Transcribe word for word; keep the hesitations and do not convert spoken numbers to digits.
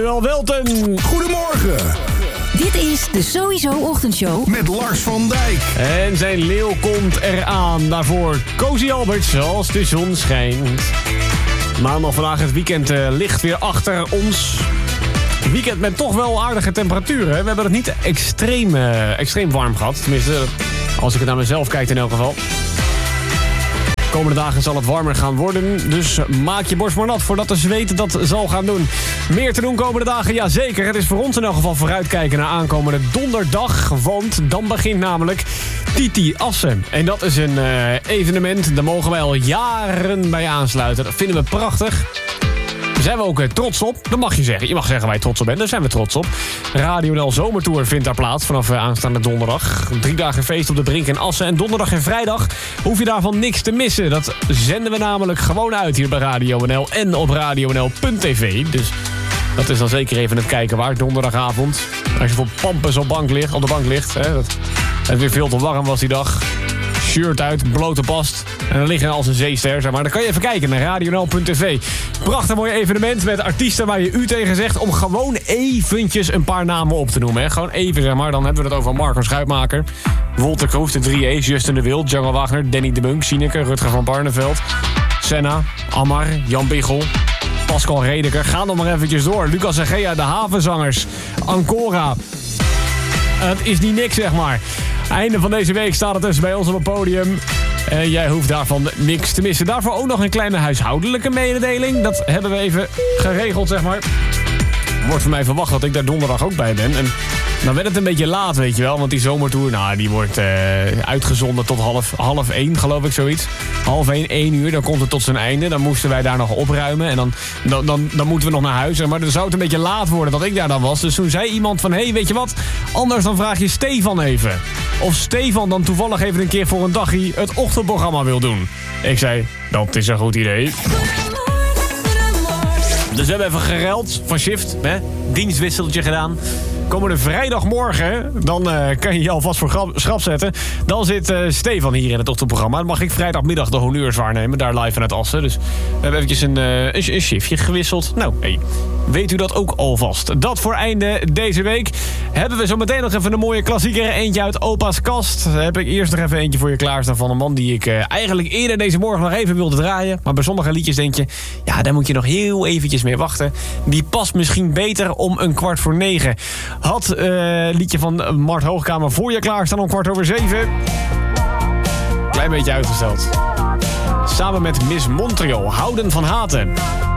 Manuel Welten. Goedemorgen. Dit is de Sowieso Ochtendshow met Lars van Dijk. En zijn leeuw komt eraan. Daarvoor Cozy Alberts als de zon schijnt. Maandag vandaag het weekend uh, ligt weer achter ons. Weekend met toch wel aardige temperaturen. We hebben het niet extreem, uh, extreem warm gehad. Tenminste, als ik het naar mezelf kijk in elk geval. De komende dagen zal het warmer gaan worden. Dus maak je borst maar nat voordat de zweet dat zal gaan doen. Meer te doen komende dagen? Jazeker. Het is voor ons in elk geval vooruitkijken naar aankomende donderdag. Want dan begint namelijk Titi Assen. En dat is een uh, evenement. Daar mogen wij al jaren bij aansluiten. Dat vinden we prachtig. Daar zijn we ook uh, trots op. Dat mag je zeggen. Je mag zeggen waar je trots op bent. Daar zijn we trots op. Radio N L Zomertour vindt daar plaats vanaf uh, aanstaande donderdag. Drie dagen feest op de Brink in Assen. En donderdag en vrijdag hoef je daarvan niks te missen. Dat zenden we namelijk gewoon uit hier bij Radio N L en op radio n l punt t v. Dus dat is dan zeker even het kijken waar. Donderdagavond. Als je voor Pampus op, bank ligt, op de bank ligt. Hè, dat het weer veel te warm was die dag. Shirt uit, blote past. En dan liggen als een zeester, zeg maar. Dan kan je even kijken naar radio n l punt t v. Prachtig mooi evenement met artiesten waar je u tegen zegt om gewoon eventjes een paar namen op te noemen. Hè. Gewoon even, zeg maar. Dan hebben we het over Marco Schuitmaker, Wolter Kroes, de drie E's, Justin de Wild, Jungle Wagner, Danny de Munk, Sineke, Rutger van Barneveld, Senna, Ammar, Jan Biggel, Pascal Redeker. Ga nog maar eventjes door. Lucas en Gea, de Havenzangers, Ancora. Het is niet niks, zeg maar. Einde van deze week staat het dus bij ons op het podium. En jij hoeft daarvan niks te missen. Daarvoor ook nog een kleine huishoudelijke mededeling. Dat hebben we even geregeld, zeg maar. Wordt van mij verwacht dat ik daar donderdag ook bij ben. En dan werd het een beetje laat, weet je wel. Want die zomertour, nou, die wordt uh, uitgezonden tot half, half één, geloof ik, zoiets. Half één, één uur, dan komt het tot zijn einde. Dan moesten wij daar nog opruimen. En dan, dan, dan, dan moeten we nog naar huis. Maar dan zou het een beetje laat worden dat ik daar dan was. Dus toen zei iemand van, hé, hey, weet je wat? Anders dan vraag je Stefan even. Of Stefan dan toevallig even een keer voor een dagje het ochtendprogramma wil doen. Ik zei, dat is een goed idee. Dus we hebben even gereld van shift, hè? Dienstwisseltje gedaan. Komende vrijdagmorgen, dan uh, kan je je alvast voor grap, schrap zetten. Dan zit uh, Stefan hier in het ochtendprogramma. Dan mag ik vrijdagmiddag de honneurs waarnemen, daar live vanuit Assen. Dus we hebben eventjes een, uh, een, een shiftje gewisseld. Nou, hey, weet u dat ook alvast. Dat voor einde deze week. Hebben we zo meteen nog even een mooie klassieker. Eentje uit opa's kast. Daar heb ik eerst nog even eentje voor je klaarstaan van een man die ik uh, eigenlijk eerder deze morgen nog even wilde draaien. Maar bij sommige liedjes denk je, ja, daar moet je nog heel eventjes mee wachten. Die past misschien beter om een kwart voor negen. Had uh, liedje van Mart Hoogkamer voor je klaarstaan om kwart over zeven. Klein beetje uitgesteld. Samen met Miss Montreal, Houden van Haten.